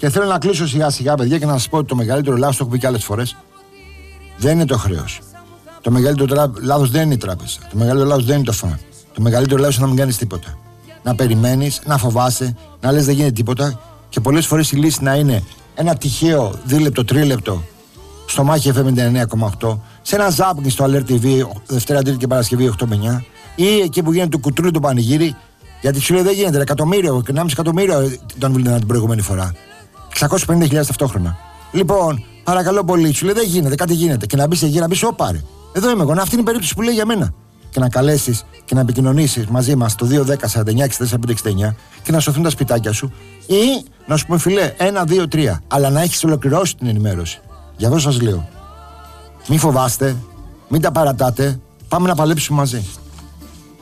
Και θέλω να κλείσω σιγά σιγά, παιδιά, και να σας πω ότι το μεγαλύτερο λάθος, το έχω πει και άλλες φορές, δεν είναι το χρέος. Το μεγαλύτερο λάθος δεν είναι η τράπεζα. Το μεγαλύτερο λάθος δεν είναι το φαν. Το μεγαλύτερο λάθος είναι να μην κάνεις τίποτα. Να περιμένεις, να φοβάσαι, να λες δεν γίνεται τίποτα και πολλές φορές η λύση να είναι ένα τυχαίο δίλεπτο, τρίλεπτο στο Μάχη FM 99,8, σε ένα ζάπινγκ στο Alert TV Δευτέρα, Τρίτη και Παρασκευή 8 με 9, ή εκεί που γίνεται το κουτρούλι του πανηγύρι, γιατί σου λέει δεν γίνεται, εκατομμύριο, 1,5 εκατομμύριο τον βίλναν την προηγούμενη φορά. 650.000 ταυτόχρονα. Λοιπόν, παρακαλώ πολύ, σου λέει δεν γίνεται, κάτι γίνεται. Και να μπει σε γη, να μπει όπαρε. Εδώ είμαι εγώ. Αυτή είναι η περίπτωση που λέει για μένα. Και να καλέσεις και να επικοινωνήσεις μαζί μας το 210-49-64-569 και να σωθούν τα σπιτάκια σου. Ή να σου πούμε φιλέ, 1, 2, 3. Αλλά να έχεις ολοκληρώσει την ενημέρωση. Γι' αυτό σας λέω. Μην φοβάστε, μην τα παρατάτε. Πάμε να παλέψουμε μαζί.